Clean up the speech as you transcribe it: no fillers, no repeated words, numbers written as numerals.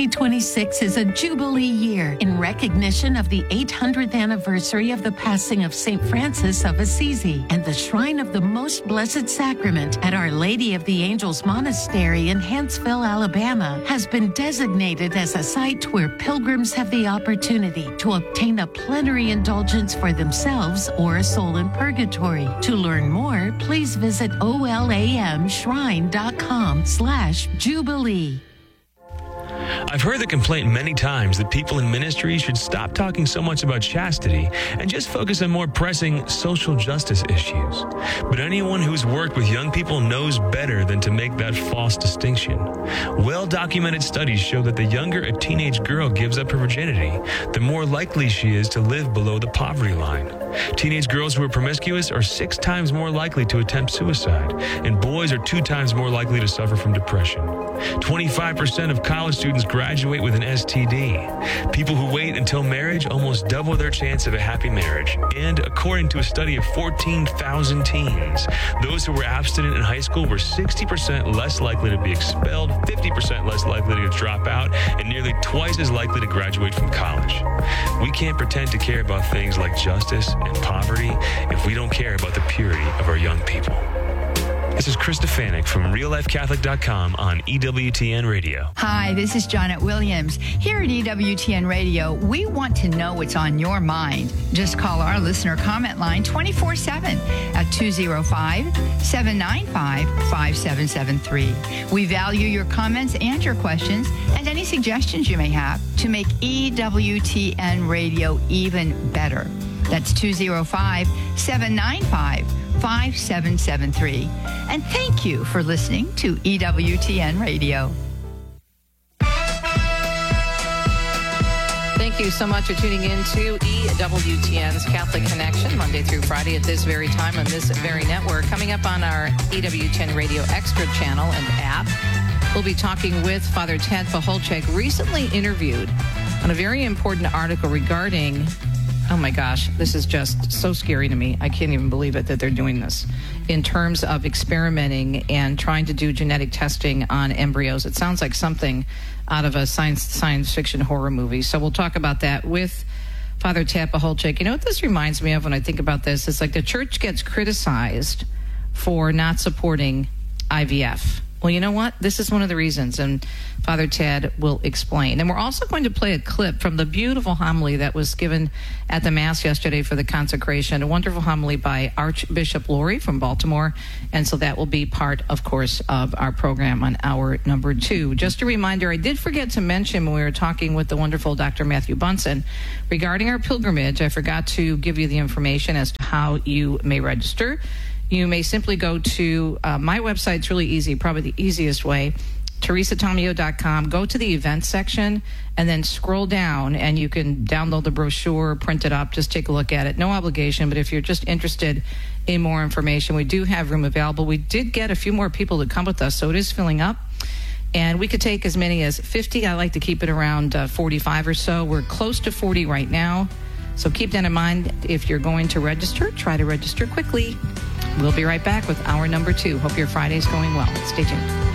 2026 is a Jubilee year in recognition of the 800th anniversary of the passing of St. Francis of Assisi, and the Shrine of the Most Blessed Sacrament at Our Lady of the Angels Monastery in Huntsville, Alabama, has been designated as a site where pilgrims have the opportunity to obtain a plenary indulgence for themselves or a soul in purgatory. To learn more, please visit olamshrine.com/Jubilee. I've heard the complaint many times that people in ministry should stop talking so much about chastity and just focus on more pressing social justice issues. But anyone who's worked with young people knows better than to make that false distinction. Well-documented studies show that the younger a teenage girl gives up her virginity, the more likely she is to live below the poverty line. Teenage girls who are promiscuous are 6 times more likely to attempt suicide, and boys are 2 times more likely to suffer from depression. 25% of college students graduate with an STD. People who wait until marriage almost double their chance of a happy marriage. And according to a study of 14,000 teens, those who were abstinent in high school were 60% less likely to be expelled, 50% less likely to drop out, and nearly twice as likely to graduate from college. We can't pretend to care about things like justice and poverty if we don't care about the purity of our young people. This is Chris Stefanik from RealLifeCatholic.com on EWTN Radio. Hi, this is Janet Williams. Here at EWTN Radio, we want to know what's on your mind. Just call our listener comment line 24/7 at 205-795-5773. We value your comments and your questions and any suggestions you may have to make EWTN Radio even better. That's 205-795-5773. And thank you for listening to EWTN Radio. Thank you so much for tuning in to EWTN's Catholic Connection, Monday through Friday at this very time on this very network. Coming up on our EWTN Radio Extra channel and app, we'll be talking with Father Tad Pacholczyk, recently interviewed on a very important article regarding, oh my gosh, this is just so scary to me. I can't even believe it that they're doing this in terms of experimenting and trying to do genetic testing on embryos. It sounds like something out of a science fiction horror movie. So we'll talk about that with Father Tad Pacholczyk. You know what this reminds me of when I think about this? It's like the church gets criticized for not supporting IVF. Well, you know what? This is one of the reasons, and Father Tad will explain. And we're also going to play a clip from the beautiful homily that was given at the Mass yesterday for the consecration, a wonderful homily by Archbishop Lori from Baltimore. And so that will be part, of course, of our program on hour number 2. Just a reminder, I did forget to mention when we were talking with the wonderful Dr. Matthew Bunson regarding our pilgrimage, I forgot to give you the information as to how you may register. You may simply go to my website. It's really easy, probably the easiest way, teresatomeo.com. Go to the events section and then scroll down, and you can download the brochure, print it up, just take a look at it. No obligation, but if you're just interested in more information, we do have room available. We did get a few more people to come with us, so it is filling up. And we could take as many as 50. I like to keep it around 45 or so. We're close to 40 right now. So keep that in mind. If you're going to register, try to register quickly. We'll be right back with hour number 2. Hope your Friday's going well. Stay tuned.